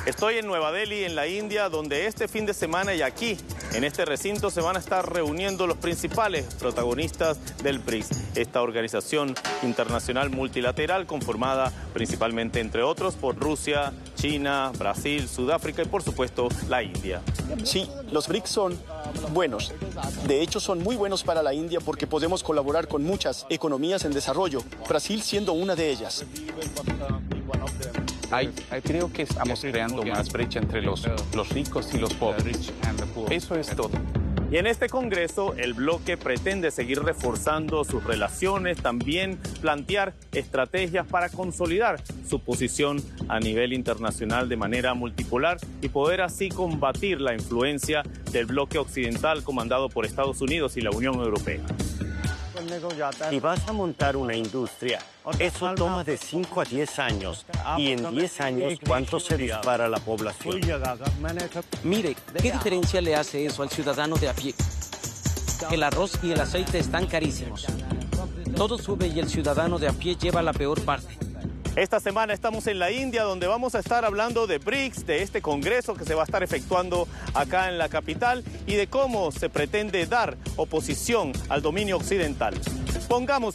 Estoy en Nueva Delhi, en la India, donde este fin de semana y aquí, en este recinto, se van a estar reuniendo los principales protagonistas del BRICS, esta organización internacional multilateral conformada principalmente, entre otros, por Rusia, China, Brasil, Sudáfrica y, por supuesto, la India. Sí, los BRICS son buenos. De hecho, son muy buenos para la India porque podemos colaborar con muchas economías en desarrollo, Brasil siendo una de ellas. Creo que estamos creando más brecha entre los ricos y los pobres. Eso es todo. Y en este congreso, el bloque pretende seguir reforzando sus relaciones, también plantear estrategias para consolidar su posición a nivel internacional de manera multipolar y poder así combatir la influencia del bloque occidental comandado por Estados Unidos y la Unión Europea. Si vas a montar una industria, eso toma de 5 a 10 años. Y en 10 años, ¿cuánto se dispara la población? Mire, ¿qué diferencia le hace eso al ciudadano de a pie? El arroz y el aceite están carísimos. Todo sube y el ciudadano de a pie lleva la peor parte. Esta semana estamos en la India, donde vamos a estar hablando de BRICS, de este congreso que se va a estar efectuando acá en la capital y de cómo se pretende dar oposición al dominio occidental. Pongamos